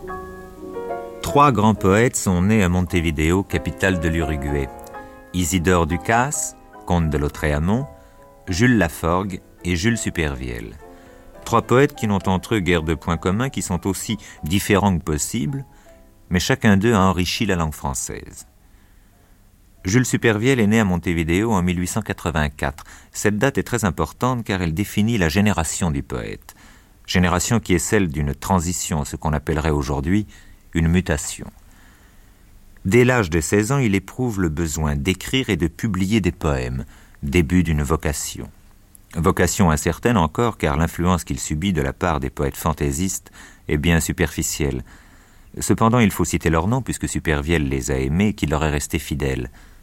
Trois grands poètes sont nés à Montevideo, capitale de l'Uruguay. Isidore Ducasse, comte de Lautréamont, Jules Laforgue et Jules Supervielle. Trois poètes qui n'ont entre eux guère de points communs, qui sont aussi différents que possible, mais chacun d'eux a enrichi la langue française. Jules Supervielle est né à Montevideo en 1884. Cette date est très importante car elle définit la génération du poète. Génération qui est celle d'une transition, ce qu'on appellerait aujourd'hui une mutation. Dès l'âge de 16 ans, il éprouve le besoin d'écrire et de publier des poèmes, début d'une vocation. Vocation incertaine encore car l'influence qu'il subit de la part des poètes fantaisistes est bien superficielle. Cependant, il faut citer leurs noms puisque Supervielle les a aimés et qu'il leur est resté fidèle.